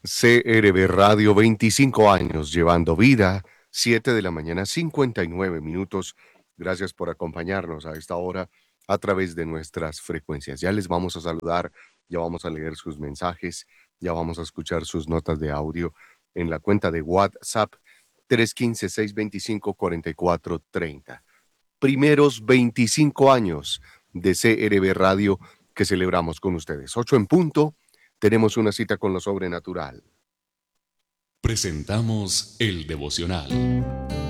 CRB Radio, 25 años llevando vida, 7 de la mañana, 59 minutos. Gracias por acompañarnos a esta hora a través de nuestras frecuencias. Ya les vamos a saludar, ya vamos a leer sus mensajes, ya vamos a escuchar sus notas de audio en la cuenta de WhatsApp 315-625-4430. Primeros 25 años de CRB Radio que celebramos con ustedes. 8 en punto. Tenemos una cita con lo sobrenatural. Presentamos el devocional.